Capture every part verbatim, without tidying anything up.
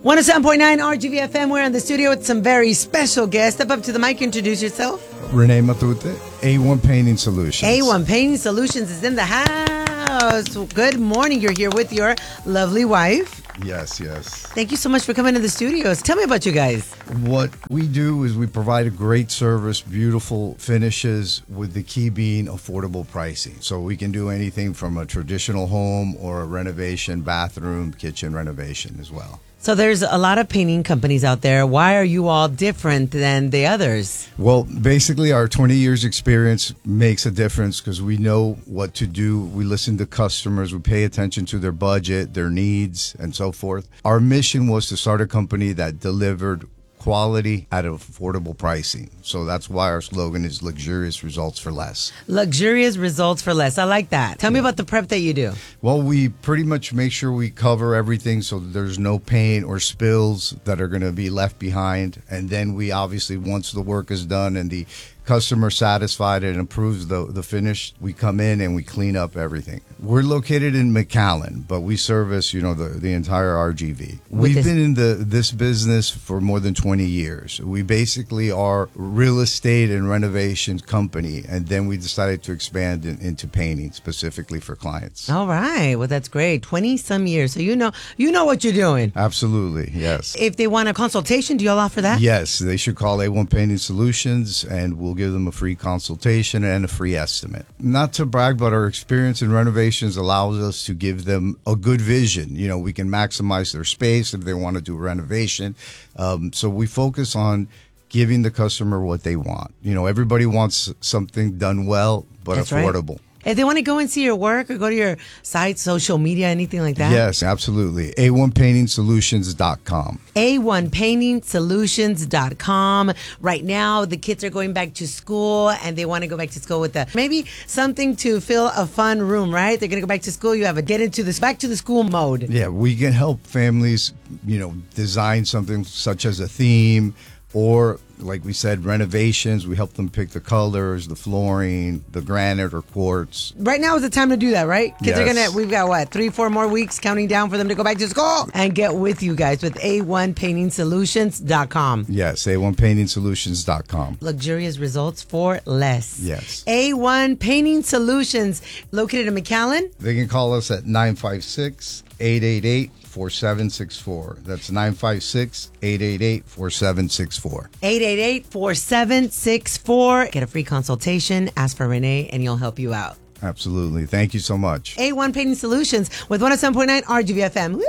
one oh seven point nine R G V F M. We're in the studio with some very special guests. Step up to the mic, introduce yourself. Renee Matute, A one Painting Solutions. A one Painting Solutions is in the house. Good morning. You're here with your lovely wife. Yes, yes. Thank you so much for coming to the studios. Tell me about you guys. What we do is we provide a great service, beautiful finishes, with the key being affordable pricing. So we can do anything from a traditional home or a renovation, bathroom, kitchen renovation as well. So there's a lot of painting companies out there. Why are you all different than the others? Well, basically our twenty years experience makes a difference because we know what to do. We listen to customers. We pay attention to their budget, their needs, and so forth. Our mission was to start a company that delivered quality at affordable pricing. So that's why our slogan is luxurious results for less. Luxurious results for less. I like that. Tell me about the prep that you do. Well, we pretty much make sure we cover everything so that there's no paint or spills that are going to be left behind. And then we obviously, once the work is done and the customer satisfied and approves the the finish, we come in and we clean up everything. We're located in McAllen, but we service, you know, the, the entire R G V. We've this- been in the this business for more than twenty years. We basically are real estate and renovation company, and then we decided to expand in, into painting specifically for clients. All right. Well, that's great. twenty some years. So you know you know what you're doing. Absolutely, yes. If they want a consultation, do y'all offer that? Yes, they should call A one Painting Solutions, and we'll give them a free consultation and a free estimate. Not to brag, but our experience in renovations allows us to give them a good vision. You know, we can maximize their space if they want to do a renovation. Um, so we focus on giving the customer what they want. You know, everybody wants something done well, but That's right. affordable. If they want to go and see your work or go to your site, social media, anything like that? Yes, absolutely. A one Painting Solutions dot com. A one Painting Solutions dot com. Right now, the kids are going back to school and they want to go back to school with the, maybe something to fill a fun room, right? They're going to go back to school. You have a get into this back to the school mode. Yeah, we can help families, you know, design something such as a theme, or like we said, renovations. We help them pick the colors, the flooring, the granite or quartz. Right now is the time to do that, right? Kids are Yes. gonna. We've got what, three, four more weeks counting down for them to go back to school and get with you guys with A one Painting Solutions dot com. Yes, A one Painting Solutions dot com. Luxurious results for less. Yes. A one Painting Solutions, located in McAllen. They can call us at nine five six, eight eight eight, four seven six four. That's nine five six, eight eight eight, four seven six four. eight eight eight, four seven six four. Get a free consultation. Ask for Renee and he'll help you out. Absolutely. Thank you so much. A one Painting Solutions with one oh seven point nine R G V F M. Woo!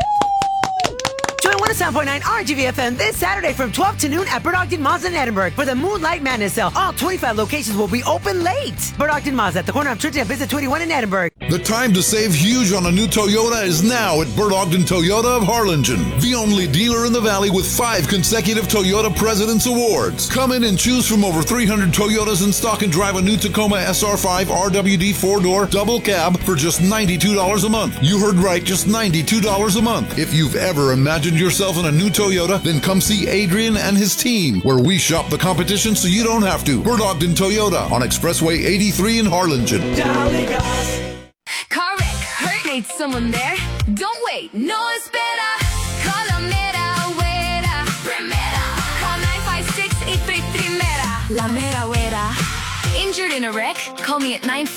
Join one oh seven point nine R G V F M this Saturday from twelve to noon at Bird Ogden Mazda in Edinburgh for the Moonlight Madness Sale. All twenty-five locations will be open late. Bird Ogden Mazda at the corner of Trinity and Visit twenty-one in Edinburgh. The time to save huge on a new Toyota is now at Bird Ogden Toyota of Harlingen, the only dealer in the valley with five consecutive Toyota President's Awards. Come in and choose from over three hundred Toyotas in stock and drive a new Tacoma S R five R W D four-door double cab for just ninety-two dollars a month. You heard right, just ninety-two dollars a month. If you've ever imagined yourself in a new Toyota, then come see Adrian and his team, where we shop the competition so you don't have to. Bird Ogden Toyota on Expressway eighty-three in Harlingen. Car wreck, hurt, need someone there. Don't wait, no espera. Call La Mera Güera. Primera. Call nine five six, eight three three Mera. La Mera Güera. Injured in a wreck? Call me at nine five